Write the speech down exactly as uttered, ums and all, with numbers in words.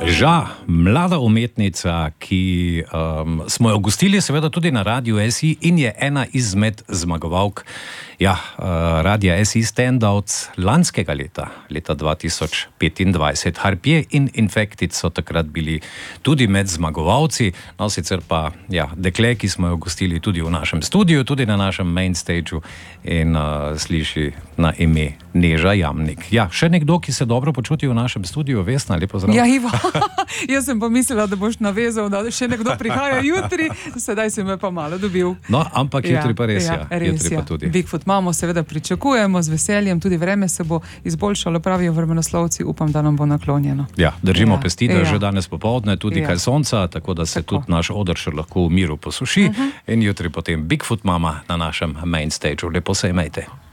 Ža, mlada umetnica, ki um, smo jo gostili seveda tudi na Radiu S I in je ena izmed zmagovalk ja, uh, Radia S I Standouts lanskega leta, leta dva tisoč petindvajset. Harpije in Infected so takrat bili tudi med zmagovalci, no sicer pa ja, dekle, ki smo jo gostili tudi v našem studiu, tudi na našem main stageu in uh, sliši na ime Neža Jamnik. Ja, še nekdo, ki se dobro počuti v našem studiu, Vesna, lepo zdrav. Ja, Ivo, jaz sem pa mislila, da boš navezal, da še nekdo prihaja jutri, sedaj si me pa malo dobil. No, ampak jutri ja, pa res, ja. ja. Res, jutri ja. pa tudi. Bigfoot mamo seveda pričakujemo z veseljem, tudi vreme se bo izboljšalo, pravijo vremenoslovci, upam, da nam bo naklonjeno. Ja, držimo ja. pesti, da ja. že danes popoldne tudi ja. kaj sonca, tako da se tako. tudi naš oder še lahko v miru posuši uh-huh. in jutri potem Bigfoot mama na našem main stageu. Lepo se imejte.